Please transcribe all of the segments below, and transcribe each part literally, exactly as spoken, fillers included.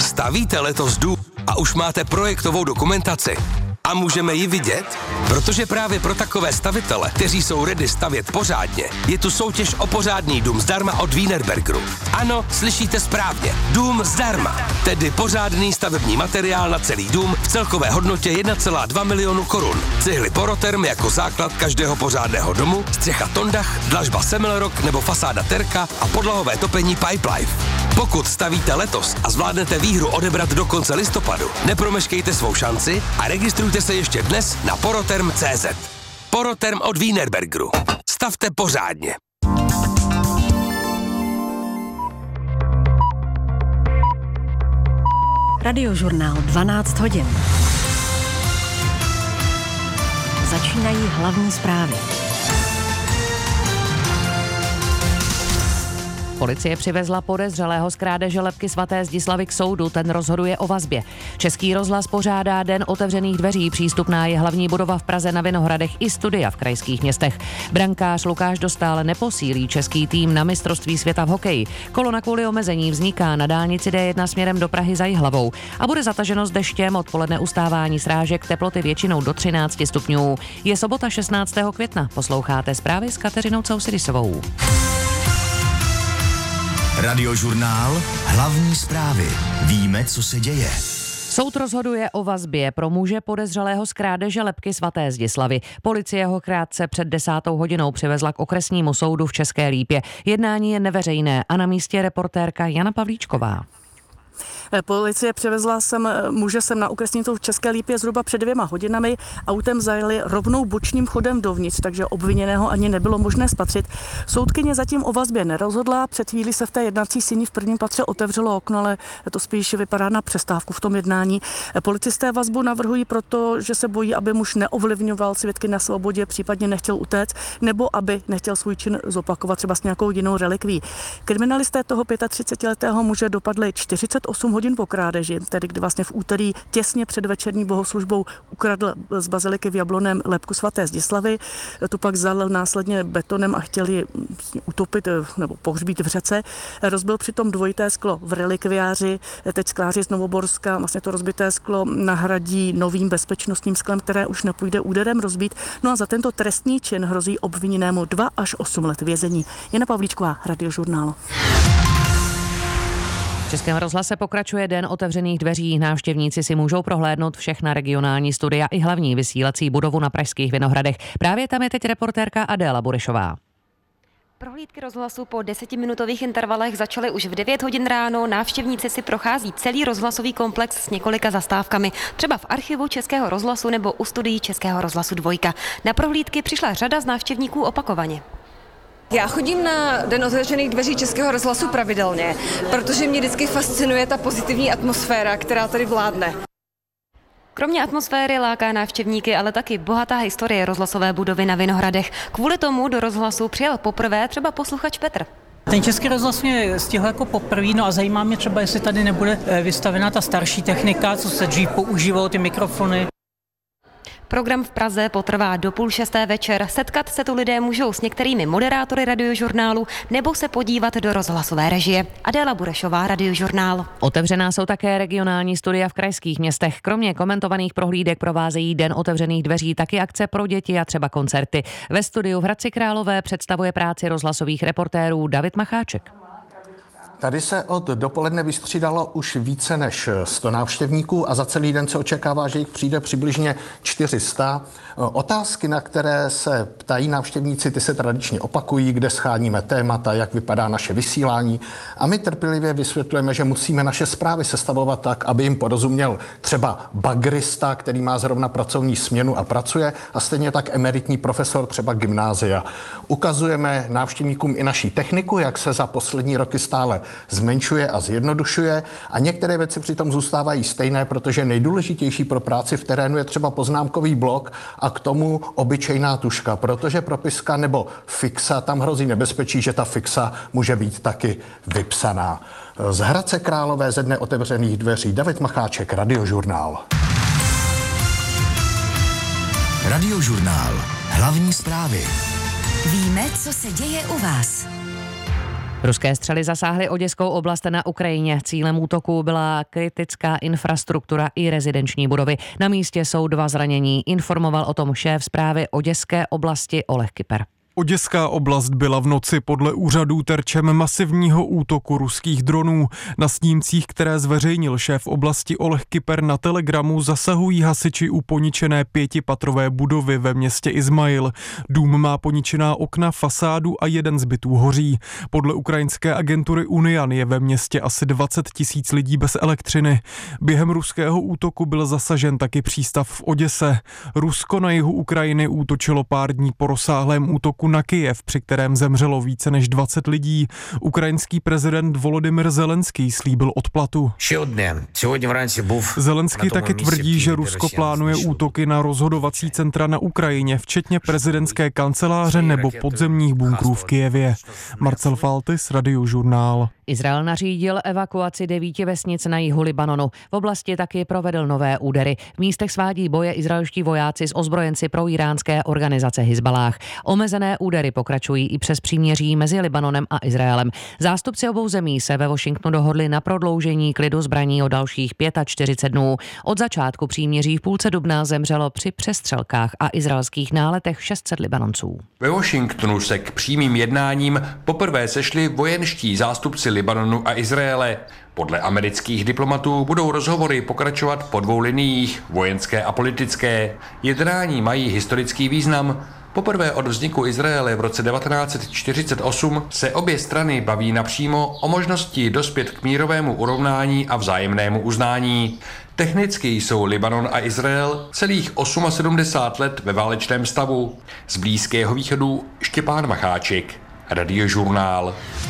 Stavíte letos dům a už máte projektovou dokumentaci? A můžeme ji vidět? Protože právě pro takové stavitele, kteří jsou ready stavět pořádně, je tu soutěž o pořádný dům zdarma od Wienerbergeru. Ano, slyšíte správně. Dům zdarma. Tedy pořádný stavební materiál na celý dům v celkové hodnotě jedna celá dva milionu korun. Cihly Poroterm jako základ každého pořádného domu, střecha Tondach, dlažba Semmelrock nebo fasáda Terka a podlahové topení Pipelife. Pokud stavíte letos a zvládnete výhru odebrat do konce listopadu, nepromeškejte svou šanci a registrujte se ještě dnes na poroterm tečka cé zet. Poroterm od Wienerbergeru. Stavte pořádně. Radiožurnál dvanáct hodin. Začínají hlavní zprávy. Policie přivezla podezřelého z krádeže lebky svaté Zdislavy k soudu, ten rozhoduje o vazbě. Český rozhlas pořádá Den otevřených dveří, přístupná je hlavní budova v Praze na Vinohradech i studia v krajských městech. Brankář Lukáš Dostál neposílí český tým na mistrovství světa v hokeji. Kolona kvůli omezení vzniká na dálnici D jedna směrem do Prahy za Jihlavou a bude zataženo s deštěm, odpoledne ustávání srážek, teploty většinou do třináct stupňů. Je sobota šestnáctého května, posloucháte zprávy s Kateřinou Causidisovou. Radiožurnál, hlavní zprávy. Víme, co se děje. Soud rozhoduje o vazbě pro muže podezřelého z krádeže lebky svaté Zdislavy. Policie ho krátce před desátou hodinou přivezla k okresnímu soudu v České Lípě. Jednání je neveřejné a na místě reportérka Jana Pavlíčková. Policie převezla sem muže sem na okresní soud v České Lípě zhruba před dvěma hodinami. Autem zajeli rovnou bočním chodem dovnitř, takže obviněného ani nebylo možné spatřit. Soudkyně zatím o vazbě nerozhodla. Před chvílí se v té jednací síni v prvním patře otevřelo okno, ale to spíš vypadá na přestávku v tom jednání. Policisté vazbu navrhují proto, že se bojí, aby muž neovlivňoval svědky na svobodě, případně nechtěl utéct, nebo aby nechtěl svůj čin zopakovat třeba s nějakou jinou relikví. Kriminalisté toho třicetiletého muže dopadli čtyřicet osm hodin po krádeži, tedy kdy vlastně v úterý těsně před večerní bohoslužbou ukradl z baziliky v Jablonném lebku svaté Zdislavy. Tu pak zalil následně betonem a chtěli utopit nebo pohřbít v řece. Rozbil přitom dvojité sklo v relikviáři. Teď skláři z Novoborska vlastně to rozbité sklo nahradí novým bezpečnostním sklem, které už nepůjde úderem rozbít. No a za tento trestný čin hrozí obviněnému dva až osm let vězení. Jana Pavlíčková, Radiožurnál. V Českém rozhlase pokračuje Den otevřených dveří. Návštěvníci si můžou prohlédnout všechna regionální studia i hlavní vysílací budovu na pražských Vinohradech. Právě tam je teď reportérka Adéla Burešová. Prohlídky rozhlasu po desetiminutových intervalech začaly už v devět hodin ráno. Návštěvníci si prochází celý rozhlasový komplex s několika zastávkami, třeba v archivu Českého rozhlasu nebo u studií Českého rozhlasu Dvojka. Na prohlídky přišla řada z návštěvníků opakovaně. Já chodím na Den otevřených dveří Českého rozhlasu pravidelně, protože mě vždycky fascinuje ta pozitivní atmosféra, která tady vládne. Kromě atmosféry láká návštěvníky ale taky bohatá historie rozhlasové budovy na Vinohradech. Kvůli tomu do rozhlasu přijel poprvé třeba posluchač Petr. Ten Český rozhlas mě stihl jako poprvé, no a zajímá mě třeba, jestli tady nebude vystavená ta starší technika, co se dřív používalo, ty mikrofony. Program v Praze potrvá do půl šesté večer. Setkat se tu lidé můžou s některými moderátory Radiožurnálu nebo se podívat do rozhlasové režie. Adéla Burešová, Radiožurnál. Otevřená jsou také regionální studia v krajských městech. Kromě komentovaných prohlídek provázejí Den otevřených dveří taky akce pro děti a třeba koncerty. Ve studiu v Hradci Králové představuje práci rozhlasových reportérů David Macháček. Tady se od dopoledne vystřídalo už více než sto návštěvníků a za celý den se očekává, že jich přijde přibližně čtyři sta. Otázky, na které se ptají návštěvníci, ty se tradičně opakují, kde scháníme témata, jak vypadá naše vysílání. A my trpělivě vysvětlujeme, že musíme naše zprávy sestavovat tak, aby jim porozuměl třeba bagrista, který má zrovna pracovní směnu a pracuje, a stejně tak emeritní profesor třeba gymnázia. Ukazujeme návštěvníkům i naší techniku, jak se za poslední roky stále zmenšuje a zjednodušuje, a některé věci přitom zůstávají stejné, protože nejdůležitější pro práci v terénu je třeba poznámkový blok a k tomu obyčejná tužka, protože propiska nebo fixa, tam hrozí nebezpečí, že ta fixa může být taky vypsaná. Z Hradce Králové ze Dne otevřených dveří David Macháček, Radiožurnál. Radiožurnál. Hlavní zprávy. Víme, co se děje u vás. Ruské střely zasáhly Oděskou oblast na Ukrajině. Cílem útoku byla kritická infrastruktura i rezidenční budovy. Na místě jsou dva zranění. Informoval o tom šéf zprávy Oděské oblasti Oleh Kyper. Oděská oblast byla v noci podle úřadů terčem masivního útoku ruských dronů. Na snímcích, které zveřejnil šéf oblasti Oleh Kyper na Telegramu, zasahují hasiči u poničené pětipatrové budovy ve městě Izmail. Dům má poničená okna, fasádu a jeden z bytů hoří. Podle ukrajinské agentury Unian je ve městě asi dvacet tisíc lidí bez elektřiny. Během ruského útoku byl zasažen taky přístav v Oděse. Rusko na jihu Ukrajiny útočilo pár dní po rozsáhlém útoku na Kyjev, při kterém zemřelo více než dvacet lidí. Ukrajinský prezident Volodymyr Zelenský slíbil odplatu. Zelenský taky tvrdí, že Rusko plánuje útoky na rozhodovací centra na Ukrajině, včetně prezidentské kanceláře nebo podzemních bunkrů v Kyjevě. Marcel Faltis, Radiožurnál. Izrael nařídil evakuaci devíti vesnic na jihu Libanonu. V oblasti taky provedl nové údery. V místech svádí boje izraelští vojáci s ozbrojenci pro iránské organizace Hizbalách. Omezené údery pokračují i přes příměří mezi Libanonem a Izraelem. Zástupci obou zemí se ve Washingtonu dohodli na prodloužení klidu zbraní o dalších čtyřicet pět dnů. Od začátku příměří v půlce dubna zemřelo při přestřelkách a izraelských náletech šest set Libanonců. Ve Washingtonu se k přímým jednáním poprvé sešli vojenští zástupci Libanonu a Izraele. Podle amerických diplomatů budou rozhovory pokračovat po dvou liniích, vojenské a politické. Jednání mají historický význam. Poprvé od vzniku Izraele v roce devatenáct set čtyřicet osm se obě strany baví napřímo o možnosti dospět k mírovému urovnání a vzájemnému uznání. Technicky jsou Libanon a Izrael celých sedmdesát osm let ve válečném stavu. Z Blízkého východu Štěpán Macháček, Radiožurnál.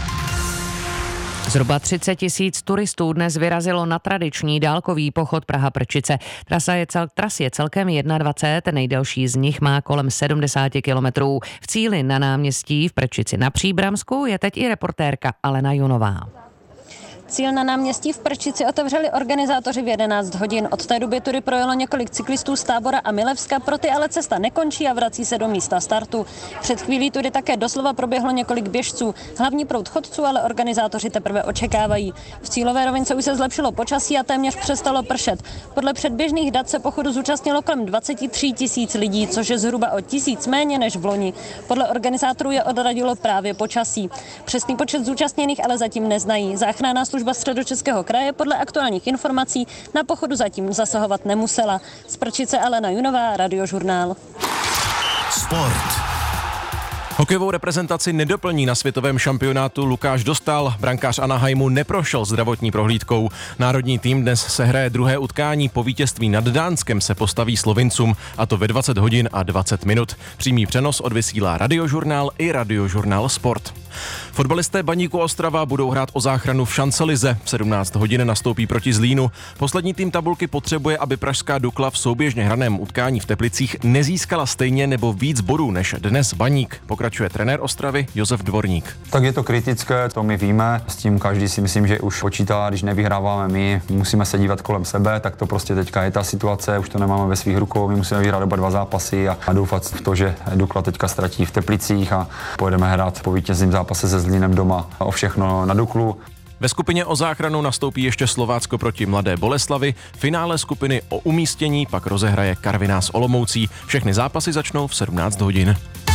Zhruba třicet tisíc turistů dnes vyrazilo na tradiční dálkový pochod Praha-Prčice. Trasa je, cel, tras je celkem dvacet jedna, nejdelší z nich má kolem sedmdesát kilometrů. V cíli na náměstí v Prčici na Příbramsku je teď i reportérka Alena Junová. Cíl na náměstí v Prčici otevřeli organizátoři v jedenáct hodin. Od té doby tudy projelo několik cyklistů z Tábora a Milevska, pro ty ale cesta nekončí a vrací se do místa startu. Před chvílí tudy také doslova proběhlo několik běžců. Hlavní proud chodců ale organizátoři teprve očekávají. V cílové rovince už se zlepšilo počasí a téměř přestalo pršet. Podle předběžných dat se pochodu zúčastnilo kolem dvacet tři tisíc lidí, což je zhruba o tisíc méně než v loni. Podle organizátorů je odradilo právě počasí. Přesný počet zúčastněných ale zatím neznají. Záchranná služba Středočeského kraje podle aktuálních informací na pochodu zatím zasahovat nemusela. Z Prčice Alena Junová, Radiožurnál. Sport. Hokejovou reprezentaci nedoplní na světovém šampionátu Lukáš Dostál. Brankář Anaheimu neprošel zdravotní prohlídkou. Národní tým dnes sehraje druhé utkání. Po vítězství nad Dánskem se postaví Slovincům, a to ve dvacet hodin a dvacet minut. Přímý přenos odvysílá Radiožurnál i Radiožurnál Sport. Fotbalisté Baníku Ostrava budou hrát o záchranu v šancelize. V sedmnáct hodin nastoupí proti Zlínu. Poslední tým tabulky potřebuje, aby pražská Dukla v souběžně hraném utkání v Teplicích nezískala stejně nebo víc bodů než dnes Baník. Pokračuje trenér Ostravy Josef Dvorník. Tak je to kritické, to my víme. S tím každý si myslím, že už počítá, když nevyhráváme my, musíme se dívat kolem sebe, tak to prostě teďka je ta situace, už to nemáme ve svých rukou, my musíme vyhrát oba dva zápasy a, a doufat v to, že Dukla teďka ztratí v Teplicích a pojedeme hrát po vítězném zápase se Zlínem doma o všechno na Duklu. Ve skupině o záchranu nastoupí ještě Slovácko proti Mladé Boleslavi. Finále skupiny o umístění pak rozehraje Karviná s Olomoucí. Všechny zápasy začnou v sedmnáct hodin.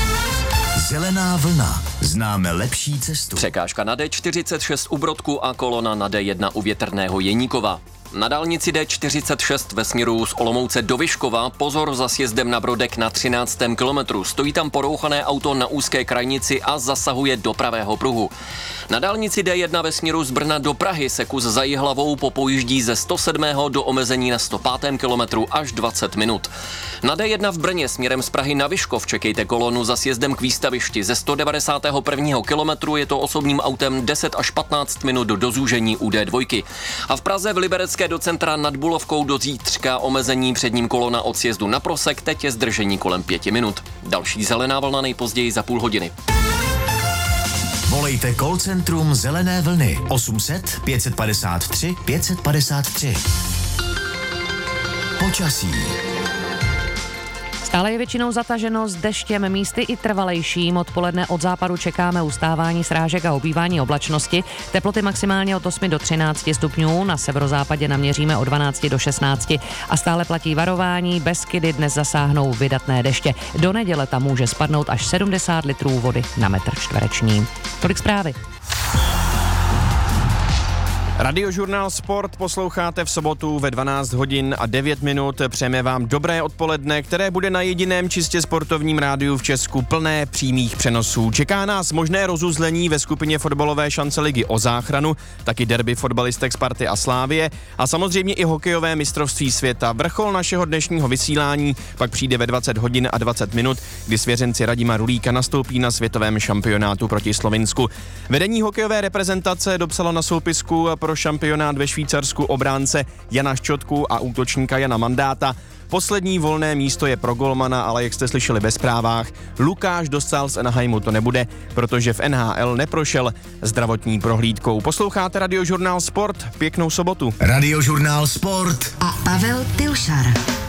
Zelená vlna. Známe lepší cestu. Překážka na D čtyřicet šest u Brodku a kolona na D jedna u Větrného Jeníkova. Na dálnici D čtyřicet šest ve směru z Olomouce do Vyškova pozor za sjezdem na Brodek na třináctém kilometru. Stojí tam porouchané auto na úzké krajnici a zasahuje do pravého pruhu. Na dálnici D jedna ve směru z Brna do Prahy se kus za Jihlavou popojíždí ze sto sedmého do omezení na sto pátém kilometru až dvacet minut. Na D jedna v Brně směrem z Prahy na Vyškov čekejte kolonu za sjezdem k výstavišti. Ze sto devadesátého prvního kilometru je to osobním autem deset až patnáct minut do zúžení u D dva. A v Praze v Liberecké do centra nad Bulovkou do zítřka omezení předním kolona od sjezdu na Prosek, teď je zdržení kolem pěti minut. Další zelená vlna nejpozději za půl hodiny. Volejte call centrum Zelené vlny osm set pět padesát tři pět padesát tři. Počasí. Stále je většinou zataženo s deštěm, místy i trvalejším. Odpoledne od západu čekáme ustávání srážek a obývání oblačnosti. Teploty maximálně od osmi do třinácti stupňů, na severozápadě naměříme od dvanácti do šestnácti a stále platí varování, Beskydy dnes zasáhnou vydatné deště. Do neděle tam může spadnout až sedmdesát litrů vody na metr čtvereční. Tolik zprávy. Radiožurnál Sport posloucháte v sobotu ve dvanáct hodin a devět minut. Přejeme vám dobré odpoledne, které bude na jediném čistě sportovním rádiu v Česku plné přímých přenosů. Čeká nás možné rozuzlení ve skupině fotbalové šance ligy o záchranu, taky derby fotbalistek Sparty a Slávie a samozřejmě i hokejové mistrovství světa. Vrchol našeho dnešního vysílání pak přijde ve dvacet hodin a dvacet minut, kdy svěřenci Radima Rulíka nastoupí na světovém šampionátu proti Slovinsku. Vedení hokejové reprezentace dopsalo na soupisku pro šampionát ve Švýcarsku obránce Jana Ščotku a útočníka Jana Mandáta. Poslední volné místo je pro golmana, ale jak jste slyšeli ve zprávách, Lukáš Dostal z Anaheimu to nebude, protože v N H L neprošel zdravotní prohlídkou. Posloucháte Radiožurnál Sport, pěknou sobotu. Radiožurnál Sport a Pavel Tilšar.